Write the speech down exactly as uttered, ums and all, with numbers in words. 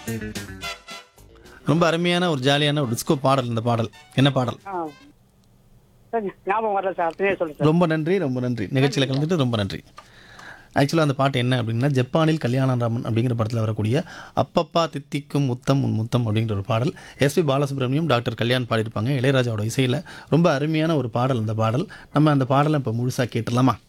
ரொம்ப அருமையான ஒரு ஜாலியான ஒரு டிஸ்கோ பாடல் இந்த பாடல். என்ன பாடல்? ஆ சார் ஞாபகம் வரல சார். அப்படியே சொல்லு சார். ரொம்ப நன்றி, ரொம்ப நன்றி. நிகழ்ச்சியில் கலந்துட்டு ரொம்ப நன்றி. ஆக்சுவலாக அந்த பாட்டு என்ன அப்படின்னா, ஜப்பானில் கல்யாணராமன் அப்படிங்கிற படத்தில் வரக்கூடிய அப்பப்பா தித்திக்கும் முத்தம் உன் முத்தம் அப்படிங்கிற ஒரு பாடல். எஸ்பி பாலசுப்ரமணியம், டாக்டர் கல்யாண் பாடியிருப்பாங்க. இளையராஜாவோட இசையில் ரொம்ப அருமையான ஒரு பாடல் அந்த பாடல். நம்ம அந்த பாடலை இப்போ முழுசாக கேட்டுடலாமா?